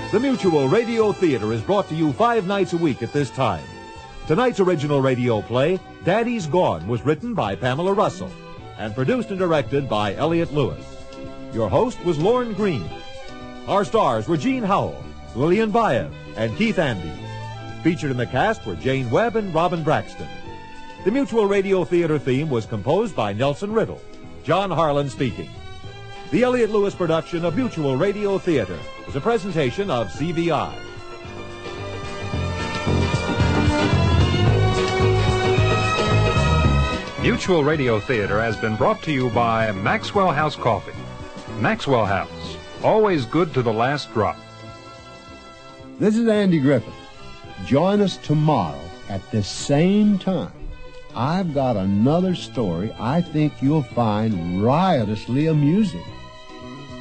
The Mutual Radio Theater is brought to you 5 nights a week at this time. Tonight's original radio play, Daddy's Gone, was written by Pamela Russell and produced and directed by Elliott Lewis. Your host was Lorne Green. Our stars were Jean Howell, Lillian Baev, and Keith Andes. Featured in the cast were Jane Webb and Robin Braxton. The Mutual Radio Theater theme was composed by Nelson Riddle. John Harlan speaking. The Elliott Lewis production of Mutual Radio Theater is a presentation of CVI. Mutual Radio Theater has been brought to you by Maxwell House Coffee. Maxwell House, always good to the last drop. This is Andy Griffith. Join us tomorrow at this same time. I've got another story I think you'll find riotously amusing.